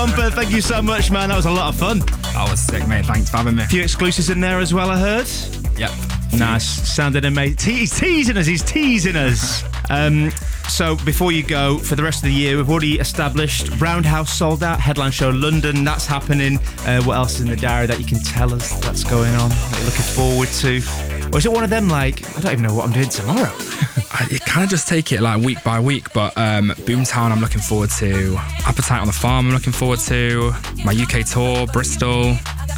Bumper, thank you so much, man. That was a lot of fun. That was sick, mate. Thanks for having me. A few exclusives in there as well, I heard. Yep. Nice. Sounded amazing. He's teasing us. So before you go, for the rest of the year, we've already established Roundhouse sold out, headline show London, that's happening. What else is in the diary that you can tell us that's going on, that you're looking forward to? Or is it one of them like, I don't even know what I'm doing tomorrow? You kind of just take it like week by week, but Boomtown I'm looking forward to. Appetite on the Farm I'm looking forward to. My UK tour, Bristol.